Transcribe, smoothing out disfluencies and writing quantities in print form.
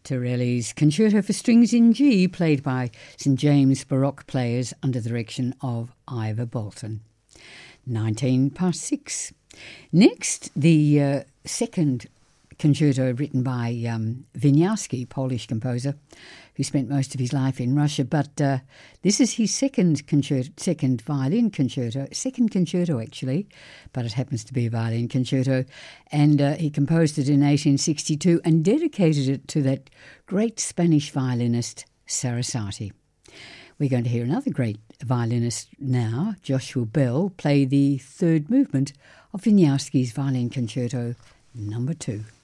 Torelli's Concerto for Strings in G, played by St James Baroque players under the direction of Ivor Bolton. 6:19. Next, the second concerto written by Wieniawski, Polish composer, who spent most of his life in Russia. But this is his second violin concerto, second concerto actually, but it happens to be a violin concerto. And he composed it in 1862 and dedicated it to that great Spanish violinist, Sarasate. We're going to hear another great violinist now, Joshua Bell, play the third movement of Wieniawski's Violin Concerto No. 2.